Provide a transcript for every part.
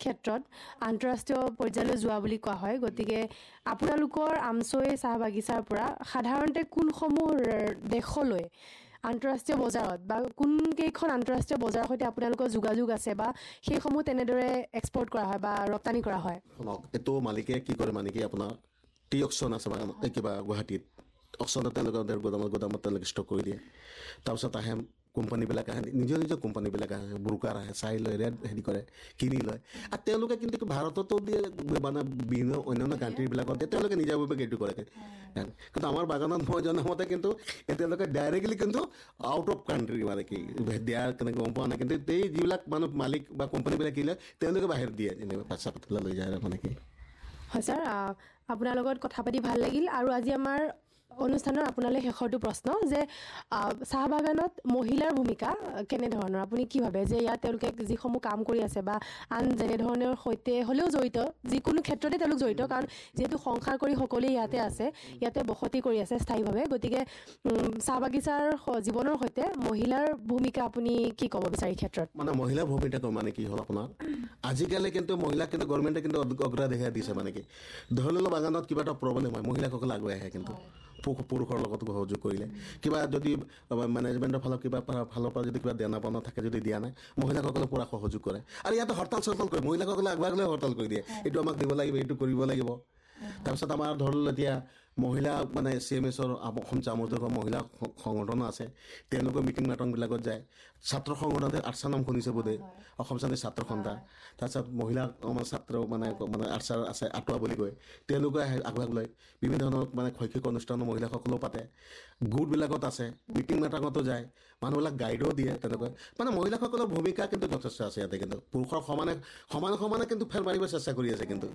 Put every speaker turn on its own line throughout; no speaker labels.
ক্ষেত্ৰত আন্তঃৰাষ্ট্ৰীয় পৰ্যায়লৈ যোৱা বুলি কোৱা হয় গতিকে আপোনালোকৰ আমছৈ চাহ বাগিচাৰ পৰা সাধাৰণতে কোনসমূহ দেশলৈ আন্তঃৰাষ্ট্ৰীয় বজাৰত বা কোন কেইখন আন্তঃৰাষ্ট্ৰীয় বজাৰৰ সৈতে আপোনালোকৰ যোগাযোগ আছে বা সেইসমূহ তেনেদৰে এক্সপৰ্ট কৰা হয় বা ৰপ্তানি কৰা হয়
এইটো মালিকে কি কৰে মানে কি আপোনাৰ টি অকশ্যন আছে কিবা গুৱাহাটীত অকশ্যনত তেওঁলোকে গোদামত তেওঁলোকে ষ্টক কৰি দিয়ে তাৰপিছত আহে কোম্পানীবিলাক আহে নিজৰ কোম্পানীবিলাক আহে ব্ৰোকাৰ আহে চাই লয় ৰেট হেৰি কৰে কিনি লয় আৰু তেওঁলোকে কিন্তু ভাৰততো দিয়ে মানে বিভিন্ন অন্যান্য কাণ্ট্ৰিবিলাকত দিয়ে তেওঁলোকে নিজাববীয়াকৈ এইটো কৰে কিন্তু আমাৰ বাগানত মই জনামতে কিন্তু তেওঁলোকে ডাইৰেক্টলি কিন্তু আউট অফ কাণ্ট্ৰি মানে কি দিয়াৰ তেনেকৈ গম পোৱা নাই কিন্তু এই যিবিলাক মানুহ মালিক বা কোম্পানীবিলাক কিনে তেওঁলোকে বাহিৰত দিয়ে যেনেকৈ পাচা পাতলা লৈ যায় মানে কি
হয় ছাৰ আপোনাৰ লগত কথা পাতি ভাল লাগিল আৰু আজি আমাৰ অনুষ্ঠানৰ আপোনালৈ শেষৰটো প্ৰশ্ন যে চাহ বাগানত মহিলাৰ ভূমিকা কেনেধৰণৰ আপুনি কি ভাবে যে ইয়াত তেওঁলোকে যিসমূহ কাম কৰি আছে বা আন যেনেধৰণৰ সৈতে হ'লেও জড়িত যিকোনো ক্ষেত্ৰতে তেওঁলোক জড়িত কাৰণ যিহেতু সংসাৰ কৰি সকলোৱে ইয়াতে আছে ইয়াতে বসতি কৰি আছে স্থায়ীভাৱে গতিকে চাহ বাগিচাৰ জীৱনৰ সৈতে মহিলাৰ ভূমিকা আপুনি কি ক'ব বিচাৰে ক্ষেত্ৰত
মানে মহিলাৰ ভূমিকাটো মানে কি হ'ল আপোনাৰ আজিকালি কিন্তু মহিলাক কিন্তু গভৰ্ণমেণ্টে কিন্তু অগ্ৰাধিকাৰ দিছে মানে কি ধৰি লওক বাগানত কিবা এটা প্ৰব্লেম হয় মহিলাসকল আগুৱাই আহে কিন্তু পুৰুষৰ লগত সহযোগ কৰিলে কিবা যদি মেনেজমেণ্টৰ ফালৰ পৰা যদি কিবা দেনা পাওনা থাকে যদি দিয়া নাই মহিলাসকলে পূৰা সহযোগ কৰে আৰু ইয়াতে হৰতাল চৰতাল কৰে মহিলাসকলে আগুৱাই গ'লে হৰতাল কৰি দিয়ে এইটো আমাক দিব লাগিব এইটো কৰিব লাগিব তাৰপিছত আমাৰ ধৰি লওক এতিয়া মহিলা মানে CMSৰ অসম চামুচৰ মহিলা সংগঠন আছে তেওঁলোকৰ মিটিং মাটনবিলাকত যায় ছাত্ৰ সংগঠনে আৰ্চাৰ নাম শুনিছে বোধে অসম শান্তি ছাত্ৰ সন্থা তাৰপিছত মহিলা আমাৰ ছাত্ৰ মানে আৰ্চাৰ আছে আঁতোৱা বুলি কয় তেওঁলোকে আগুৱাই লয় বিভিন্ন ধৰণৰ মানে শৈক্ষিক অনুষ্ঠান মহিলাসকলেও পাতে গোটবিলাকত আছে মিটিং মাটাঙতো যায় মানুহবিলাক গাইডো দিয়ে তেনেকৈ মানে মহিলাসকলৰ ভূমিকা কিন্তু যথেষ্ট আছে ইয়াতে কিন্তু পুৰুষৰ সমানে কিন্তু ফেৰ মাৰিব চেষ্টা কৰি আছে কিন্তু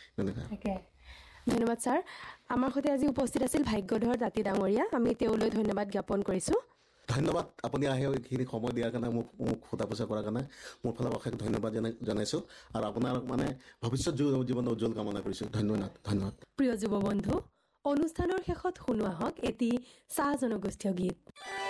ধন্যবাদ ছাৰ আমাৰ সৈতে আজি উপস্থিত আছিল ভাগ্যধৰ জাতি ডাঙৰীয়া আমি তেওঁলৈ ধন্যবাদ জ্ঞাপন কৰিছোঁ
ধন্যবাদ আপুনি আহে এইখিনি সময় দিয়াৰ কাৰণে মোক সোধা পোছা কৰাৰ কাৰণে মোৰ ফালে অশেষ ধন্যবাদ জনাইছোঁ আৰু আপোনাৰ মানে ভৱিষ্যত জীৱনৰ উজ্জ্বল কামনা কৰিছোঁ ধন্যবাদ
প্ৰিয় যুৱ বন্ধু অনুষ্ঠানৰ শেষত শুনোৱা হওক এটি চাহ জনগোষ্ঠীয় গীত